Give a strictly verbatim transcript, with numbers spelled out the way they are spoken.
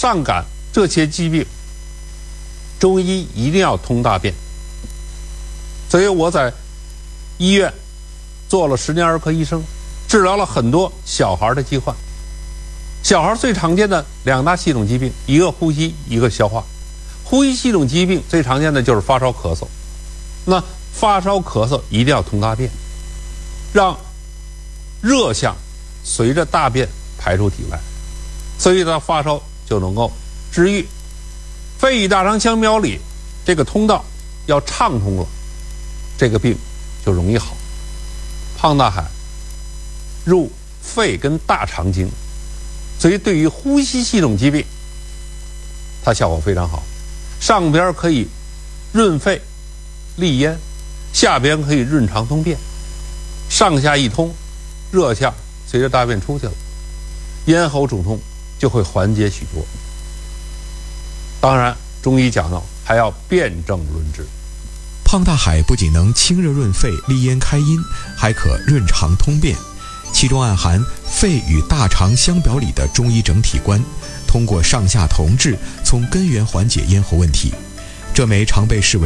上感这些疾病，中医一定要通大便。所以我在医院做了十年儿科医生，治疗了很多小孩的疾患。小孩最常见的两大系统疾病，一个呼吸，一个消化。呼吸系统疾病最常见的就是发烧咳嗽，那发烧咳嗽一定要通大便，让热象随着大便排出体外，所以它发烧就能够治愈。肺与大肠相表里这个通道要畅通了，这个病就容易好。胖大海入肺跟大肠经，所以对于呼吸系统疾病它效果非常好。上边可以润肺利咽，下边可以润肠通便，上下一通，热象随着大便出去了，咽喉肿痛就会缓解许多。当然中医讲到还要辨证论治。 胖大海不仅能清热润肺、利咽开阴，还可润肠通便，其中暗含肺与大肠相表里的中医整体观，通过上下同治，从根源缓解咽喉问题。这枚常被视为